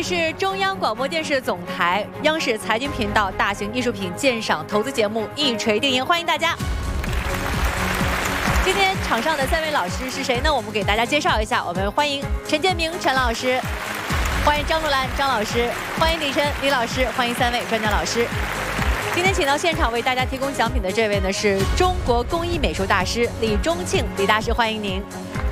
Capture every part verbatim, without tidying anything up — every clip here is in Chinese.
是中央广播电视总台央视财经频道大型艺术品鉴赏投资节目《一锤定音》，欢迎大家。今天场上的三位老师是谁呢？我们给大家介绍一下。我们欢迎陈建明陈老师，欢迎张竹兰张老师，欢迎李晨李老师，欢迎三位专家老师。今天请到现场为大家提供奖品的这位呢是中国工艺美术大师李中庆李大师，欢迎您。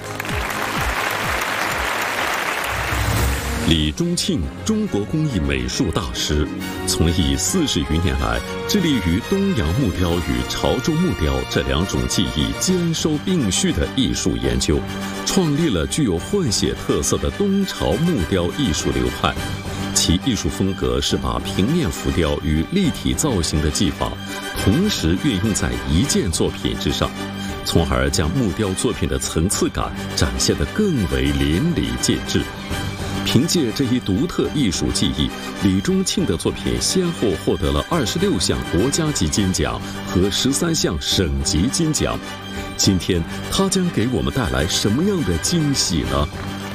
李中庆，中国工艺美术大师，从艺四十余年来，致力于东洋木雕与潮州木雕这两种技艺兼收并蓄的艺术研究，创立了具有混血特色的东潮木雕艺术流派。其艺术风格是把平面浮雕与立体造型的技法同时运用在一件作品之上，从而将木雕作品的层次感展现得更为淋漓尽致。凭借这一独特艺术技艺，李中庆的作品先后获得了二十六项国家级金奖和十三项省级金奖。今天他将给我们带来什么样的惊喜呢？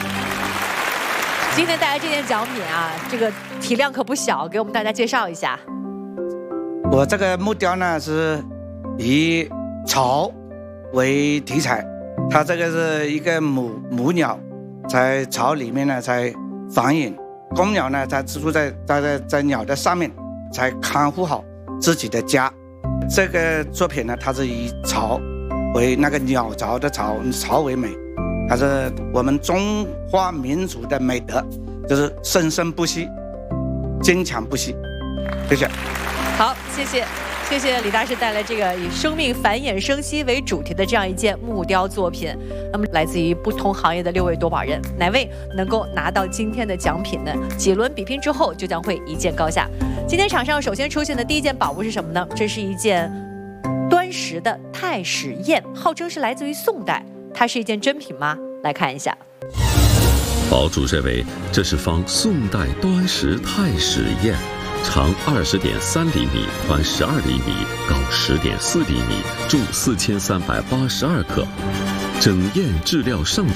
今天带来这件奖品啊，这个体量可不小，给我们大家介绍一下。 我这个木雕呢是以巢为题材，它这个是一个母母鸟在巢里面呢才繁衍，公鸟呢才居住在在在在鸟的上面，才看护好自己的家。这个作品呢，它是以巢为那个鸟巢的巢巢为美，它是我们中华民族的美德，就是生生不息，坚强不息。谢谢。 好，谢谢。谢谢李大师带来这个以生命繁衍生息为主题的这样一件木雕作品。那么来自于不同行业的六位夺宝人，哪位能够拿到今天的奖品呢？几轮比拼之后就将会一见高下。今天场上首先出现的第一件宝物是什么呢？这是一件端石的太史砚，号称是来自于宋代，它是一件真品吗？来看一下。 宝主认为这是方宋代端石太史砚，长二十点三厘米，宽十二厘米，高十点四厘米，重四千三百八十二克。整砚质料上